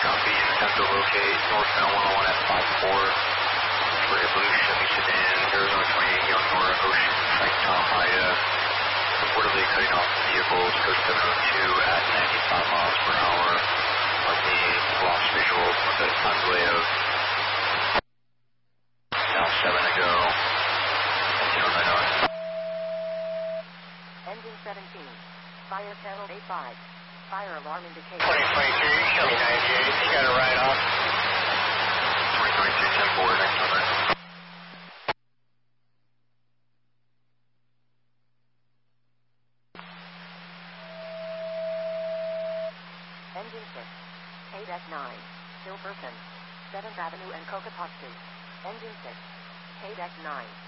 Copy. Attempt to locate northbound 101 at 54 for a blue Chevy sedan, Arizona 28 Young Nora Ocean, Frank Tom Ida. Reportedly cutting off vehicles, code 702 at 95 miles per hour. On the lost visual with a time delay of now 7 ago. 099. Engine 17. Fire channel 85. Fire alarm indicator. 2023, show me 98. You got a ride off. 2023, 10-4, next number. Engine 6. 8S9. Silverton. 7th Avenue and Cocopaxi. Engine 6. 8S9.